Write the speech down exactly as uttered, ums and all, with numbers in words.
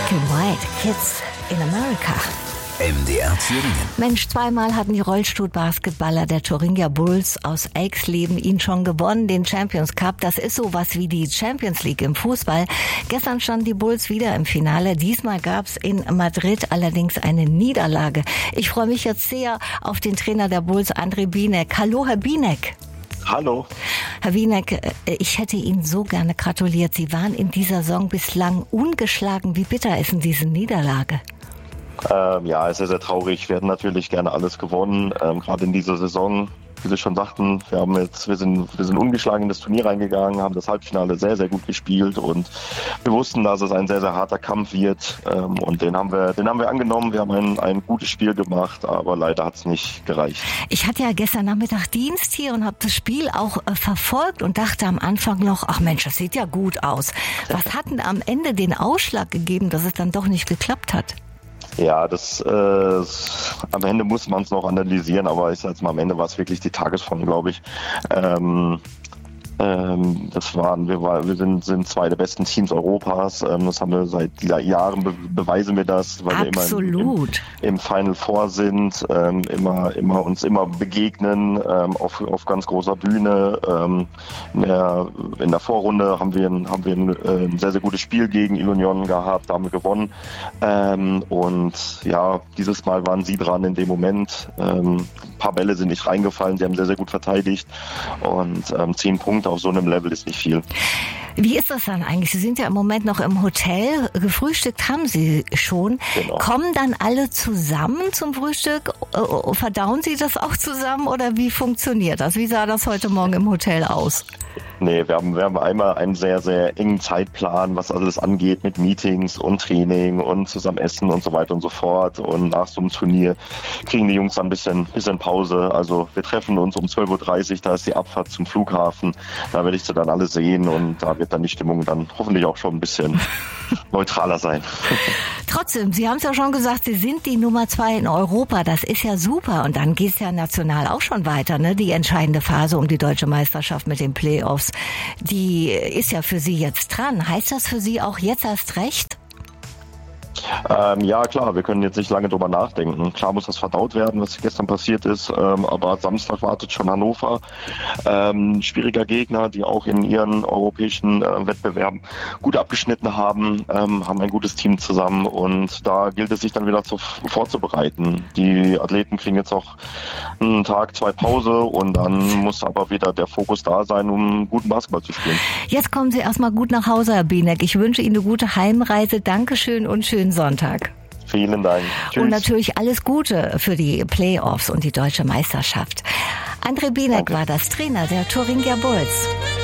Black and White, Kids in America. M D R Thüringen. Mensch, zweimal hatten die Rollstuhlbasketballer der Thuringia Bulls aus Eichsleben ihn schon gewonnen, den Champions Cup. Das ist sowas wie die Champions League im Fußball. Gestern standen die Bulls wieder im Finale. Diesmal gab's in Madrid allerdings eine Niederlage. Ich freue mich jetzt sehr auf den Trainer der Bulls, André Bienek. Hallo, Herr Bienek. Hallo. Herr Bienek, ich hätte Ihnen so gerne gratuliert. Sie waren in dieser Saison bislang ungeschlagen. Wie bitter ist denn diese Niederlage? Ähm, ja, es ist sehr traurig. Wir hätten natürlich gerne alles gewonnen, ähm, gerade in dieser Saison. Wie Sie schon sagten, wir haben jetzt, wir sind, wir sind ungeschlagen in das Turnier reingegangen, haben das Halbfinale sehr, sehr gut gespielt und wir wussten, dass es ein sehr, sehr harter Kampf wird, ähm, und den haben wir, den haben wir angenommen. Wir haben ein, ein gutes Spiel gemacht, aber leider hat es nicht gereicht. Ich hatte ja gestern Nachmittag Dienst hier und habe das Spiel auch äh, verfolgt und dachte am Anfang noch, ach Mensch, das sieht ja gut aus. Was hat denn am Ende den Ausschlag gegeben, dass es dann doch nicht geklappt hat? Ja, das äh, am Ende muss man es noch analysieren, aber ich sag jetzt mal, am Ende war es wirklich die Tagesform, glaube ich. Ähm, ähm, das waren, wir, war, wir sind, sind zwei der besten Teams Europas. Ähm, das haben wir seit Jahren, be beweisen wir das, weil Absolut. wir immer im, im, im Final Four sind, ähm, immer, immer uns immer begegnen, ähm, auf, auf ganz großer Bühne. Ähm, in, der, in der Vorrunde haben wir, ein, haben wir ein, ein sehr, sehr gutes Spiel gegen Union gehabt, da haben wir gewonnen. Ähm, und ja, dieses Mal waren sie dran in dem Moment. Ähm, ein paar Bälle sind nicht reingefallen, sie haben sehr, sehr gut verteidigt und ähm, zehn Punkte auf so einem Level ist nicht viel. Wie ist das dann eigentlich? Sie sind ja im Moment noch im Hotel. Gefrühstückt haben Sie schon. Genau. Kommen dann alle zusammen zum Frühstück? Verdauen Sie das auch zusammen oder wie funktioniert das? Wie sah das heute Morgen im Hotel aus? Nee, wir haben, wir haben einmal einen sehr, sehr engen Zeitplan, was alles angeht mit Meetings und Training und zusammen essen und so weiter und so fort. Und nach so einem Turnier kriegen die Jungs dann ein bisschen, bisschen Pause. Also wir treffen uns um zwölf Uhr dreißig, da ist die Abfahrt zum Flughafen. Da werde ich sie dann alle sehen und da wird dann die Stimmung dann hoffentlich auch schon ein bisschen neutraler sein. Trotzdem, Sie haben es ja schon gesagt, Sie sind die Nummer zwei in Europa. Das ist ja super. Und dann geht es ja national auch schon weiter, ne? Die entscheidende Phase um die deutsche Meisterschaft mit den Playoffs, die ist ja für Sie jetzt dran. Heißt das für Sie auch jetzt erst recht? Ähm, ja, klar, wir können jetzt nicht lange drüber nachdenken. Klar muss das verdaut werden, was gestern passiert ist, ähm, aber Samstag wartet schon Hannover. Ähm, schwieriger Gegner, die auch in ihren europäischen äh, Wettbewerben gut abgeschnitten haben, ähm, haben ein gutes Team zusammen und da gilt es sich dann wieder zu, vorzubereiten. Die Athleten kriegen jetzt auch einen Tag, zwei Pause und dann muss aber wieder der Fokus da sein, um guten Basketball zu spielen. Jetzt kommen Sie erstmal gut nach Hause, Herr Bienek. Ich wünsche Ihnen eine gute Heimreise. Dankeschön und schönen Sonntag. Vielen Dank. Tschüss. Und natürlich alles Gute für die Playoffs und die deutsche Meisterschaft. André Bienek war das Trainer der Thuringia Bulls.